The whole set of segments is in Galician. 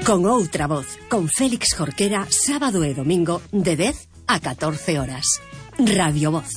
Con outra voz, con Félix Jorquera, sábado e domingo de 10 a 14 horas. Radio Voz.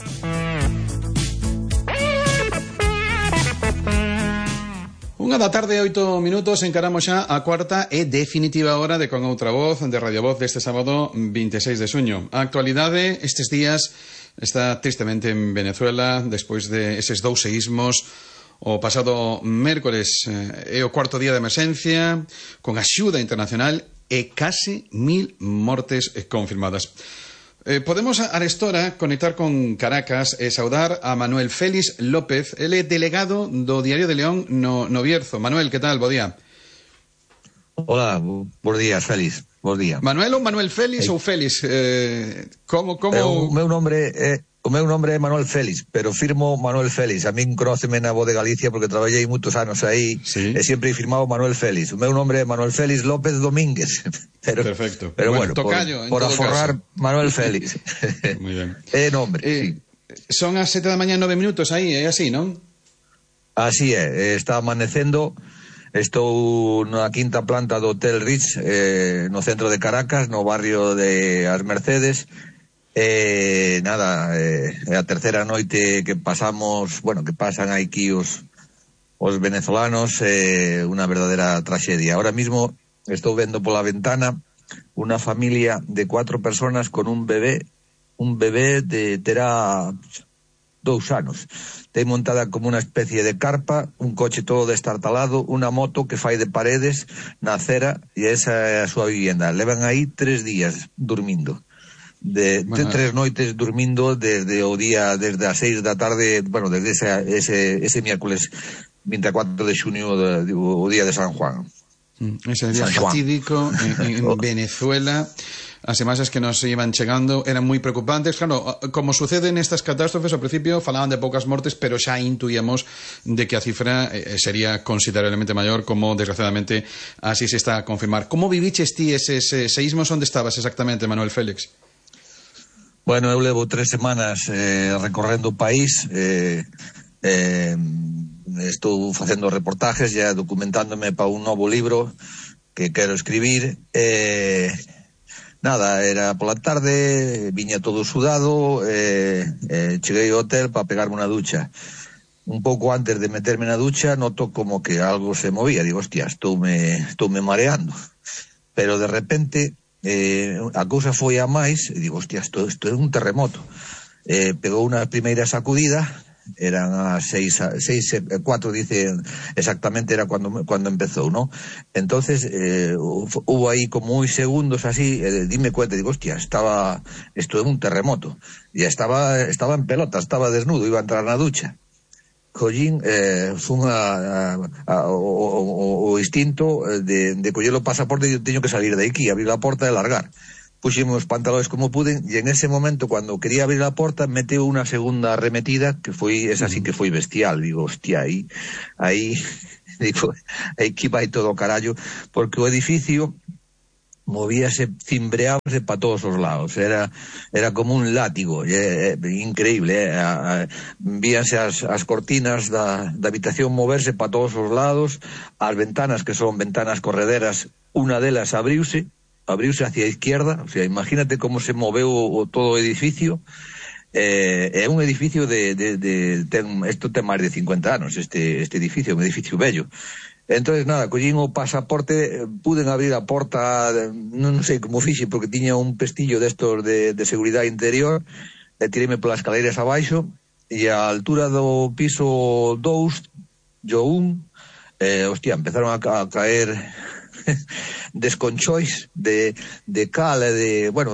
Unha da tarde, 8 minutos, encaramos xa a cuarta e definitiva hora de Con outra voz, de Radio Voz, deste sábado 26 de xuño. A actualidade estes días está tristemente en Venezuela, despois de eses dous seísmos. O pasado mércores é o cuarto día de emerxencia, con axuda internacional e case 1000 mortes confirmadas. Podemos arestora conectar con Caracas e saudar a Manuel Félix López, ele é delegado do Diario de León no Bierzo. Manuel, que tal? Bo día. Hola, bons días, Félix. Bons días. Manuel ou Manuel Félix ou Félix? Como... O meu nombre é Manuel Félix, pero firmo Manuel Félix. A min conóceme na Voz de Galicia porque traballei moitos anos aí, sí. E sempre he firmado Manuel Félix. O meu nombre é Manuel Félix López Domínguez. Perfecto. Pero bueno, tocayo, por aforrar caso. Manuel Félix. Muy ben. É nombre, sí. Son as 7 da mañá 9 minutos aí, é así, non? Así é, está amanecendo. Estou na quinta planta do Hotel Ritz, no centro de Caracas, no barrio de As Mercedes. É a terceira noite que pasamos, que pasan aquí os venezolanos, unha verdadeira traxedia. Ahora mismo estou vendo pola ventana unha familia de 4 personas con un bebé terá 2 anos. Ten montada como unha especie de carpa, un coche todo destartalado, unha moto que fai de paredes na acera, e esa é a súa vivienda. Levan aí 3 días dormindo. De 3 noites dormindo desde o día, desde as 6 da tarde, desde ese miércoles 24 de xunio, o día de San Juan. Ese día fatídico en Venezuela. As imaxes que nos iban chegando eran moi preocupantes. Claro, como sucede nestas catástrofes, ao principio falaban de poucas mortes, pero xa intuíamos de que a cifra sería considerablemente maior, como desgraciadamente así se está a confirmar. Como viviches ti eses seísmos? Onde estabas exactamente, Manuel Félix? Bueno, eu levo 3 semanas recorrendo o país, estou facendo reportajes, ya documentándome para un novo libro que quero escribir. Era pola tarde, viña todo sudado, cheguei ao hotel para pegarme unha ducha. Un pouco antes de meterme na ducha noto como que algo se movía, digo, hostia, estoume mareando. Pero de repente a cousa foi a máis, e digo, hostia, isto é un terremoto. Pegou unha primeira sacudida, eran as 6:04, dice exactamente, era cando empezou, ¿no? Entonces hubo aí como uns segundos así, dime cuenta, digo, hostia, isto é un terremoto. E estaba en pelota, estaba desnudo, iba a entrar na ducha. Collín, fun o instinto de coller o pasaporte, e teño que salir de aquí, abrir a porta e largar. Puxemos os pantalones como puden, e en ese momento, cando quería abrir a porta, meteu unha segunda arremetida, que foi, esa sí que foi bestial. Digo, hostia, aí que vai todo o carallo, porque o edificio movíase, cimbreábase para todos os lados, era como un látigo, increíble, víanse as cortinas da habitación moverse para todos os lados, as ventanas, que son ventanas correderas, unha delas abriuse hacia a izquierda, o sea, imagínate como se moveu todo o edificio. É un edificio isto ten máis de 50 anos, este edificio, un edificio bello. Entonces, collín o pasaporte, puden abrir a porta, non sei como fixe, porque tiña un pestillo destos de seguridade interior, e tireime polas escaleiras abaixo, e a altura do piso 2, yo 1, empezaron a caer desconchois de cal e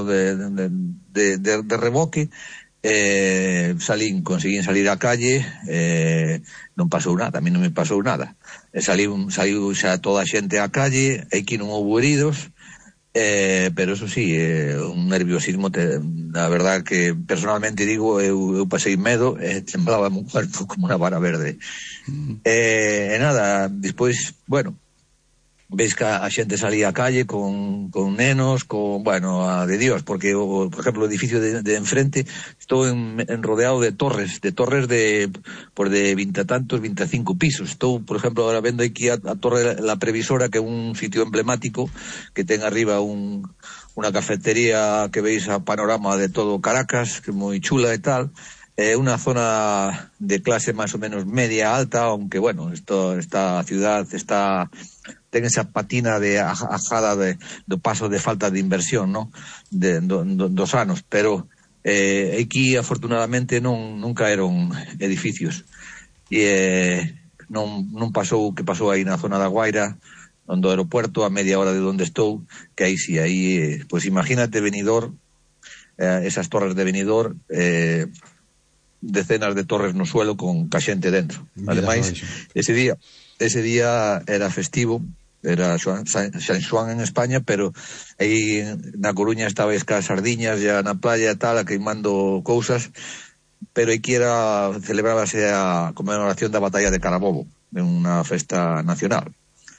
de reboque. Conseguín salir á calle, non pasou nada, a mí non me pasou nada. Saiu xa toda a xente á calle, aquí non houve heridos, pero eso sí, un nerviosismo, a verdad que personalmente digo, eu pasei medo, temblaba un cuerpo como unha vara verde. Despois, veis que a xente salía a calle con nenos, bueno, a de Dios, porque, por exemplo, o edificio de enfrente, estou rodeado de torres de 20 e tantos, 25 pisos. Estou, por exemplo, ahora vendo aquí a Torre La Previsora, que é un sitio emblemático, que ten arriba unha cafetería que veis a panorama de todo Caracas, que é moi chula e tal. Una zona de clase más o menos media alta, aunque bueno, esta ciudad ten esa patina de ajada do paso de falta de inversión, ¿no? Dos anos, pero aquí afortunadamente nunca eran edificios. E non pasou o que pasou aí na zona da Guaira, onde o aeropuerto, a media hora de onde estou, que aí sí, aí, pues imagínate Benidorm, esas torres de Benidorm, decenas de torres no suelo con xente dentro. Ademais, ese día era festivo, era San Xoán en España, pero aí na Coruña estabais cas sardiñas ya na playa e tal, queimando cousas, pero aquí celebrábase a conmemoración da batalla de Carabobo, en unha festa nacional.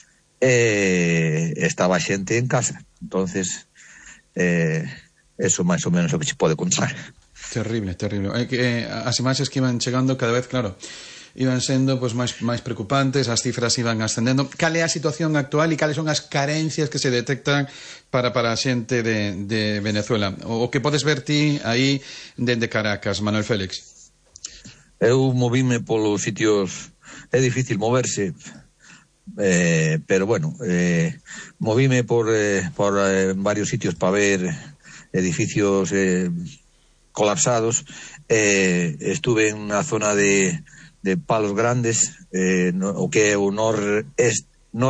Estaba xente en casa, entonces eso máis ou menos o que se pode contar. Terrible. As imaxes que iban chegando cada vez, claro, iban sendo pues, máis preocupantes, as cifras iban ascendendo. Cal é a situación actual e cales son as carencias que se detectan para a xente de Venezuela? O que podes ver ti aí dende Caracas, Manuel Félix? Eu movime polos sitios, é difícil moverse, pero bueno, movime por varios sitios para ver edificios colapsados. Estuve en unha zona de Palos Grandes, o que é o noreste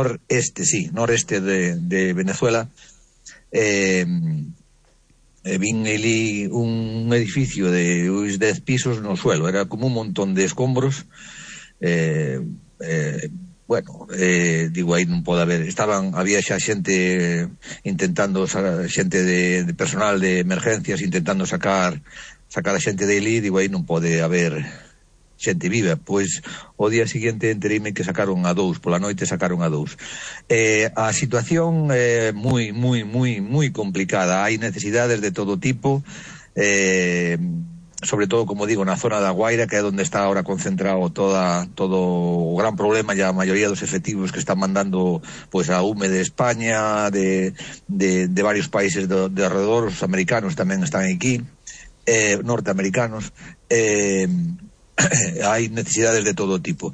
de Venezuela. Vin ali un edificio de 10 pisos no suelo, era como un montón de escombros. Digo, aí non pode haber, había xa xente intentando, xente de personal de emergencias intentando sacar a xente de ali. Digo, aí non pode haber xente viva. Pois o día seguinte entereime que sacaron a 2, pola noite sacaron a 2. A situación é moi complicada, hai necesidades de todo tipo, sobre todo, como digo, na zona da Guaira, que é onde está ahora concentrado todo o gran problema, e a maioría dos efectivos que están mandando pues a UME de España, de varios países de alrededor. Os americanos tamén están aquí, norteamericanos. Hai necesidades de todo tipo.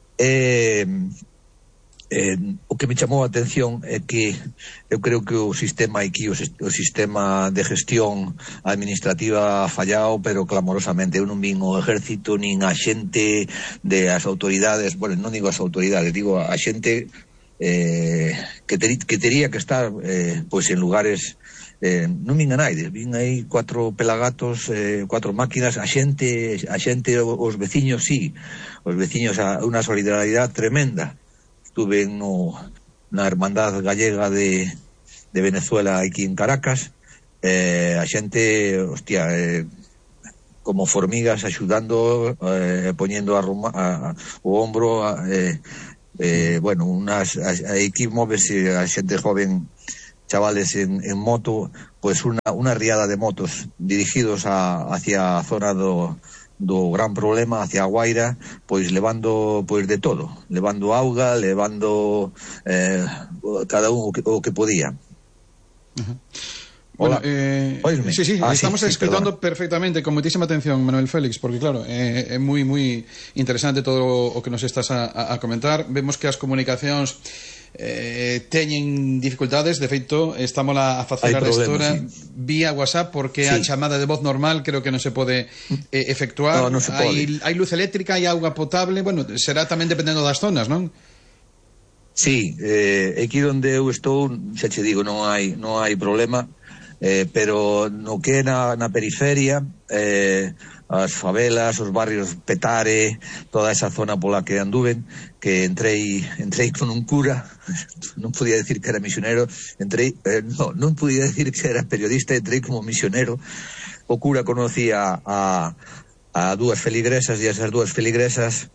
O que me chamou a atención é que eu creo que o sistema aquí, o sistema de gestión administrativa ha fallado, pero clamorosamente. Eu non vin o ejército nin a xente das autoridades, bueno, non digo as autoridades, digo a xente que tería que estar pois en lugares. Non vin a naide, vin aí 4 pelagatos, 4 máquinas, a xente, os veciños, sí, os veciños, unha solidaridade tremenda. Estuve na Hermandad Gallega de Venezuela aquí en Caracas, a xente, hostia, como formigas axudando, poñendo o hombro, bueno, aquí móvese a xente joven, chavales en moto, pues una riada de motos dirigidos hacia a zona do gran problema, hacia a Guaira, pois levando pois de todo, levando auga, levando cada un o que podía. Bueno, sí, estamos escuchando perfectamente, con moitísima atención, Manuel Félix, porque claro, é moi interesante todo o que nos estás a comentar. Vemos que as comunicacións teñen dificultades. De feito, estamos a facer a restora vía WhatsApp, porque a chamada de voz normal creo que non se pode efectuar. Non se pode. Hai luz eléctrica, hai auga potable. Bueno, será tamén dependendo das zonas, non? Sí, aquí onde eu estou, xa che digo, non hai problema, pero no que é na periferia, as favelas, os barrios Petare, toda esa zona pola que anduven, que entrei con un cura, non podía decir que era misionero, non podía decir que era periodista, entrei como misionero. O cura conocía a 2 feligresas, e esas 2 feligresas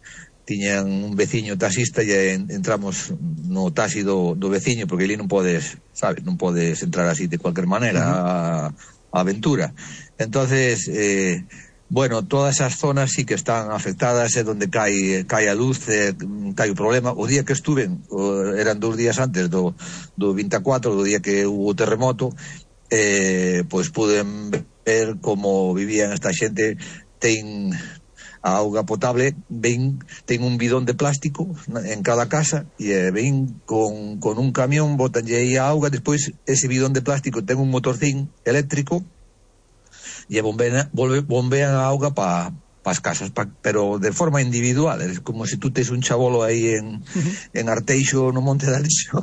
tiñan un veciño taxista e entramos no taxi do veciño, porque ali non podes, sabes, non podes entrar así de cualquier manera a aventura. Entonces, bueno, todas esas zonas sí que están afectadas, é donde cae a luz, cae o problema. O día que estuven, eran 2 días antes do 24, do día que hubo o terremoto, pois puden ver como vivían esta xente. Ten a auga potable, ten un bidón de plástico en cada casa, e ven con un camión, botanlle aí a auga, despois ese bidón de plástico ten un motorcín eléctrico e bombean a auga para as casas, pero de forma individual. É como se tú tes un chabolo aí en Arteixo, no Monte de Alixo,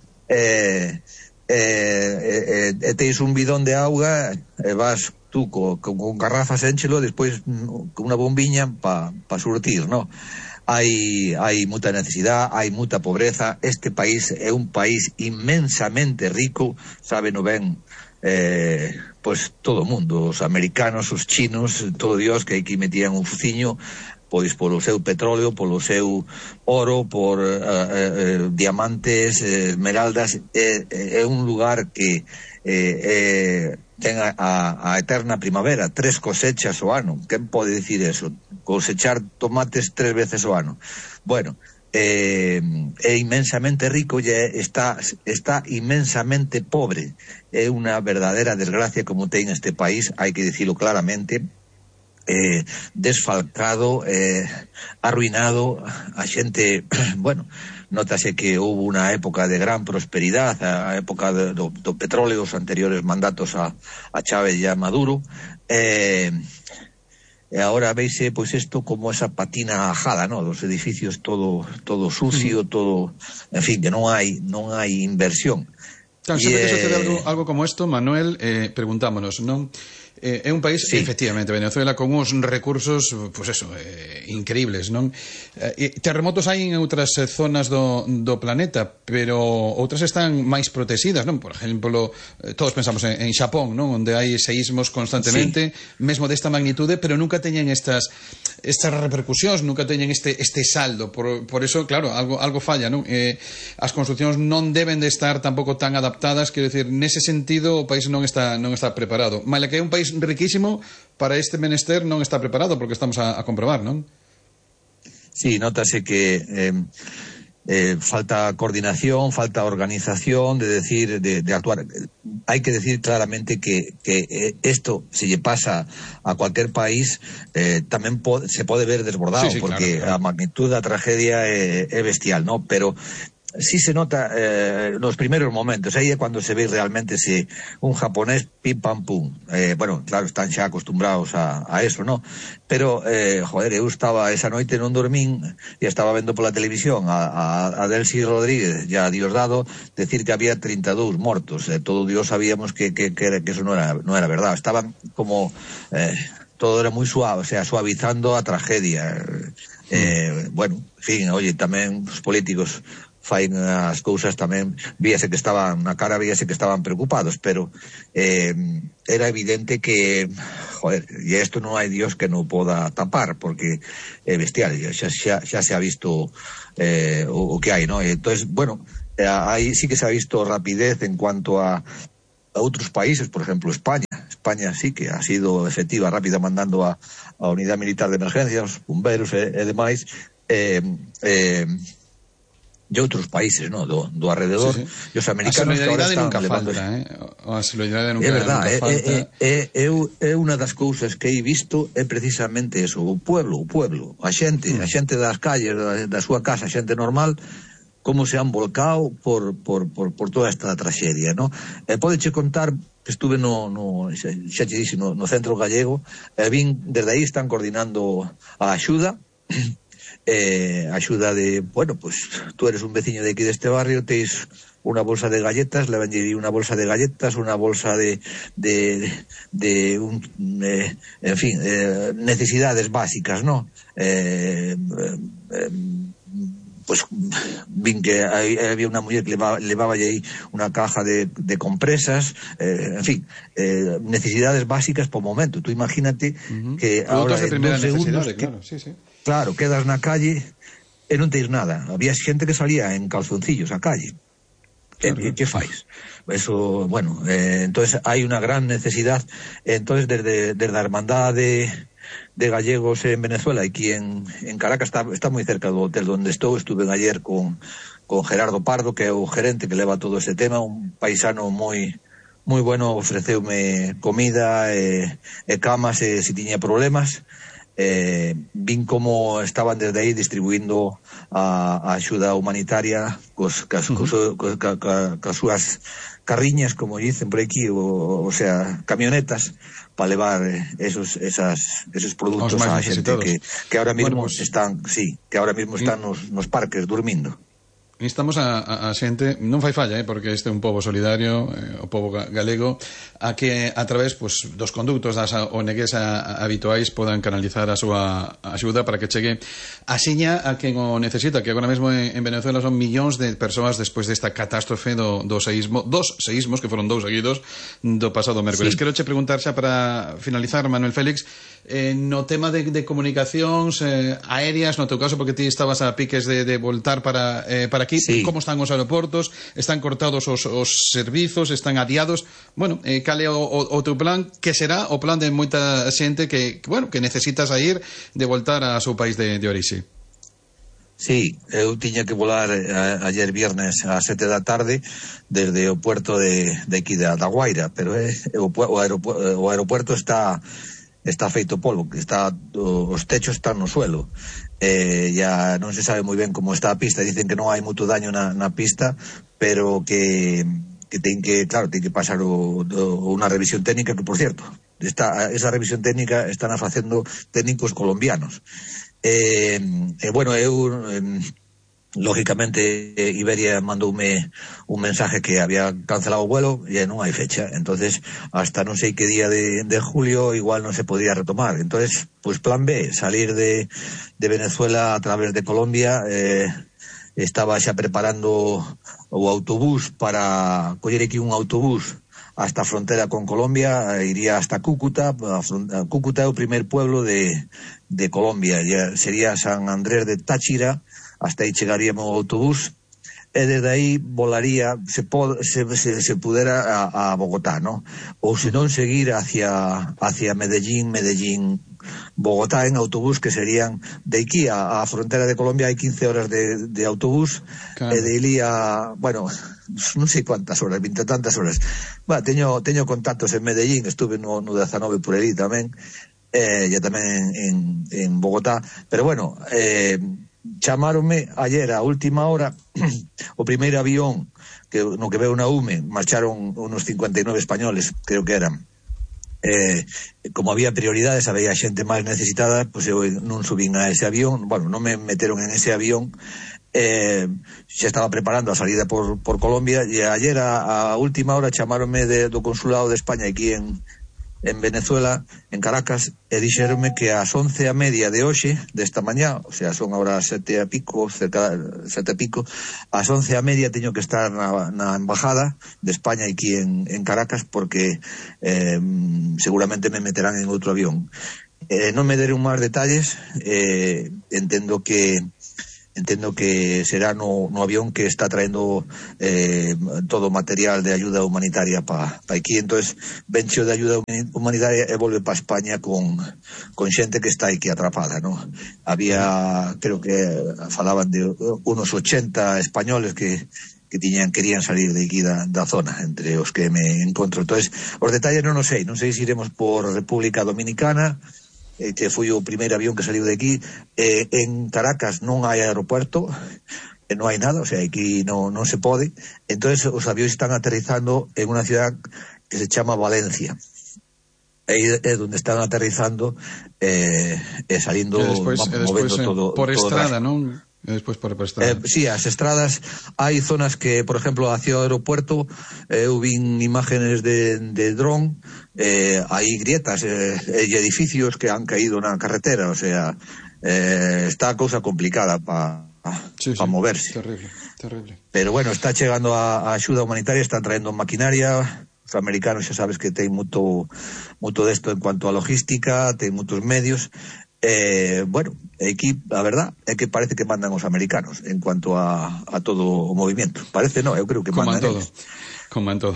tes un bidón de auga e vas tú con garrafas énchelo, despois con unha bombiña para surtir, no? Hai moita necesidade, hai moita pobreza. Este país é un país inmensamente rico, sábeno ben pois todo o mundo, os americanos, os chinos, todo Dios, que aquí metían un fuciño pois polo seu petróleo, polo seu oro, por diamantes, esmeraldas. É un lugar que ten a eterna primavera, 3 cosechas ao ano. Quen pode dicir eso? Cosechar tomates 3 veces ao ano. Bueno, é inmensamente rico e está inmensamente pobre. É unha verdadeira desgracia como ten este país, hai que dicilo claramente. Desfalcado, arruinado. A xente, bueno, notase que houve unha época de gran prosperidade, a época do petróleo, os anteriores mandatos a Chávez e a Maduro, e agora veise pois isto como esa patina ajada, no? Dos edificios todo sucio, todo, en fin, que non hai inversión. Claro, sempre que sucede algo como isto, Manuel, preguntámonos, non? É un país, sí, efectivamente, Venezuela, con uns recursos, pois eso, increíbles, non? Terremotos hai en outras zonas do planeta, pero outras están máis protegidas, non? Por exemplo, todos pensamos en Xapón, non? Onde hai seísmos constantemente, sí, mesmo desta magnitude, pero nunca teñen estas repercusións, nunca teñen este saldo. Por eso, claro, algo falla, non? As construcións non deben de estar tampouco tan adaptadas, quero dicir, nese sentido o país non está preparado. Maila que é un país riquísimo, para este menester non está preparado, porque estamos a comprobar, non? Sí, notase que falta coordinación, falta organización, de actuar. Hai que decir claramente que esto, se lle pasa a cualquier país, tamén se pode ver desbordado, sí, porque claro. A magnitud da tragedia é bestial, ¿no? Pero sí se nota nos primeros momentos, aí é cando se ve realmente se un japonés pim pam pum. Bueno, claro, están xa acostumbrados a eso, ¿no? Pero, joder, eu estaba esa noite, non dormín, e estaba vendo pola televisión a Delcy Rodríguez e a Diosdado decir que había 32 mortos. Todo Dios sabíamos que eso non era verdad. Estaban como todo era moi suave, o sea, suavizando a tragedia. Bueno, en fin, oye, tamén os políticos fain as cousas tamén, víase que estaban preocupados, pero era evidente que, joder, e isto non hai Dios que non poda tapar, porque é bestial, xa se ha visto o que hai, ¿no? Entonces, bueno, aí sí que se ha visto rapidez en cuanto a outros países, por exemplo, España sí que ha sido efectiva, rápida, mandando a unidade militar de emergencia, os bomberos e demais, de outros países, ¿no? Do alrededor, sí, sí. E os americanos que agora están levando... A solidaridade nunca falta. É unha das cousas que he visto é precisamente eso, o pueblo, a xente das calles, da súa casa, a xente normal, como se han volcado por toda esta traxedia, ¿no? Podeche contar que estuve xa che dixi, no centro gallego, vin, desde aí están coordinando a axuda, axuda de, bueno, pues tú eres un veciño de aquí deste barrio, teis unha bolsa de galletas, levanlle unha bolsa de galletas, unha bolsa de en fin, necesidades básicas, ¿no? pues vin que había una muller que levaba aí unha caja de compresas, en fin, necesidades básicas por momento. Tú imagínate que produtos ahora de primeira necesidade, claro, sí. Claro, quedas na calle e non tens nada. Había xente que salía en calzoncillos á calle. Claro. ¿Qué fais? Eso, bueno, entonces hai unha gran necesidad. Entonces desde a Hermandade de gallegos en Venezuela, aquí en Caracas, está moi cerca do hotel onde estou. Estuve ayer con Gerardo Pardo, que é o gerente que leva todo ese tema, un paisano moi bueno, ofreceume comida e camas se tiña problemas. Vin como estaban desde aí distribuindo a axuda humanitaria cas súas carriñas, como dicen por aquí, o sea, camionetas, para levar esos produtos a xente que ahora mismo están nos parques durmindo. Instamos a xente, non fai falla, porque este é un pobo solidario, o pobo galego, a que a través dos conductos das ONGs habituais podan canalizar a súa axuda para que chegue axiña a quen o necesita, que agora mesmo en Venezuela son millóns de persoas despois desta catástrofe dos seísmos, que foron 2 seguidos, do pasado mércoles. Quero che preguntar xa para finalizar, Manuel Félix, no tema de comunicacións aéreas, no teu caso, porque ti estabas a piques de voltar para aquí, como están os aeroportos? Están cortados os servizos? Están adiados? Bueno, cal é o teu plan? Que será o plan de moita xente que necesitas a ir de voltar ao seu país de orixe? Sí, eu tiña que volar ayer viernes a 7 da tarde desde o puerto de aquí da Guaira, pero o aeropuerto está feito polvo, que os techos están no suelo. Ya non se sabe moi ben como está a pista. Dicen que non hai moito daño na pista, pero que ten que pasar unha revisión técnica, que por cierto, esa revisión técnica están a facendo técnicos colombianos. Bueno, lógicamente Iberia mandoume un mensaje que había cancelado o vuelo e non hai fecha, entonces hasta non sei que día de julio igual non se podía retomar. Entonces, pues plan B, salir de Venezuela a través de Colombia. Estaba xa preparando o autobús para coller aquí un autobús hasta a frontera con Colombia, iría hasta Cúcuta. Cúcuta é o primer pueblo de Colombia, ya sería San Andrés de Táchira. Hasta aí chegaríamos o autobús e desde aí volaría, se pudera, a Bogotá, ¿no? Ou se non seguir hacia Medellín, Bogotá en autobús, que serían de aquí a frontera de Colombia hai 15 horas de autobús, claro. E de Ilía, bueno, non sei cuántas horas, 20 tantas horas. Bueno, teño contactos en Medellín, estuve no 19 por aí tamén, e tamén en Bogotá, pero bueno, chamáronme ayer a última hora o primeiro avión no que veu na UME, marcharon unos 59 españoles, creo que eran. Como había prioridades, había xente máis necesitada, pues eu non subín a ese avión. Bueno, non me meteron en ese avión. Xa estaba preparando a salida por Colombia, e ayer a última hora chamáronme do Consulado de España aquí en Venezuela, en Caracas, e dixeronme que ás 11:30 de hoxe, desta mañá, o sea, son ahora 7 e pico, ás 11:30 teño que estar na embajada de España aquí en Caracas, porque seguramente me meterán en outro avión. Non me deron máis detalles. Entendo que será no avión que está traendo todo o material de ayuda humanitaria para aquí. Entonces vencho de ayuda humanitaria e volve para España con xente que está aquí atrapada, ¿no? Había, creo que falaban de unos 80 españoles que querían salir de aquí da zona, entre os que me encontro. Entonces os detalles non sei se iremos por República Dominicana, que foi o primeiro avión que saliu de aquí. En Caracas non hai aeropuerto, non hai nada, o sea, aquí non se pode. Entonces os avións están aterrizando en unha ciudad que se chama Valencia. Aí é onde están aterrizando e salindo, movendo todo por estrada, non? Despois por estrada. Sí, as estradas, hai zonas que, por exemplo, hacia o aeropuerto, eu vin imágenes de dron, hai grietas e edificios que han caído na carretera, o sea, está a cousa complicada para para moverse. Terrible, terrible. Pero bueno, está chegando a axuda humanitaria, están traendo maquinaria. Os americanos xa sabes que ten moito desto en cuanto a logística, ten moitos medios. Bueno, aquí a verdad é que parece que mandan os americanos en cuanto a todo o movimento. Parece, eu creo que mandan eles. Como en todo.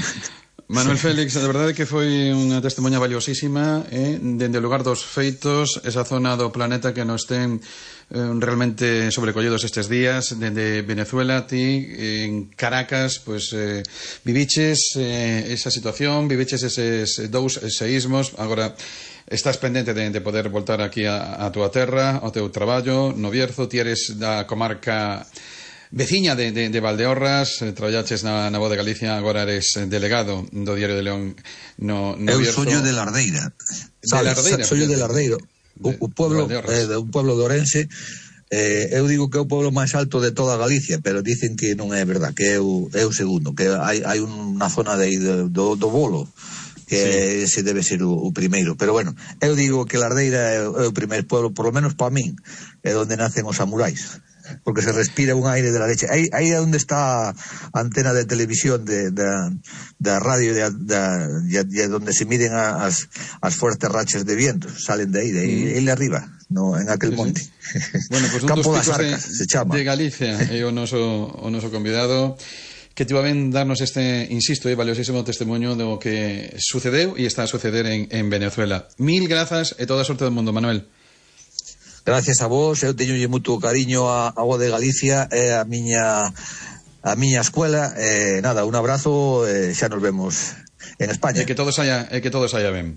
Manuel Félix, de verdade que foi unha testemunha valiosísima, dende o lugar dos feitos, esa zona do planeta que nos ten realmente sobrecollidos estes días, dende Venezuela. Ti en Caracas pues viviches esa situación, viviches eses 2 seísmos. Agora estás pendente de poder voltar aquí a túa terra, ao teu traballo no Bierzo. Ti eres da comarca veciña de Valdeorras, traballaches na Voz de Galicia, agora eres delegado do Diario de León no Bierzo. Eu soy de Lardeira. Soy de Lardeiro. O pueblo un pueblo de Ourense. Eu digo que é o pueblo máis alto de toda Galicia, pero dicen que non é verdad, que é o segundo, que hai unha zona do Bolo que se debe ser o primeiro. Pero bueno, eu digo que Lardeira é o primeiro pueblo, por lo menos para min, é onde nacen os samurais, porque se respira un aire de la leche. Aí é onde está a antena de televisión da radio e donde se miden as fuertes rachas de viento, salen de aí arriba, en aquel monte. Bueno, pues Campo das Arcas se chama. De Galicia é o noso convidado, que te va a darnos este, insisto, valiosísimo testemunho do que sucedeu e está a suceder en Venezuela. Mil grazas e toda a sorte do mundo, Manuel. Gracias a vos, eu teño moito cariño a Voz de Galicia, é a miña escuela, nada, un abrazo, xa nos vemos en España. E que todo saia ben.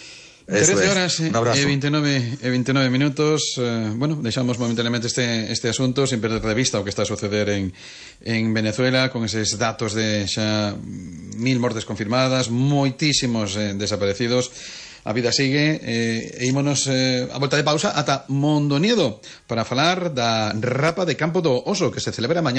13 horas e 29 minutos. Bueno, deixamos momentáneamente este asunto sin perder de vista o que está a suceder en Venezuela, con eses datos de xa 1000 mortes confirmadas, moitísimos desaparecidos. A vida sigue, e ímonos a volta de pausa ata Mondoñedo para falar da Rapa de Campo do Oso, que se celebra mañá.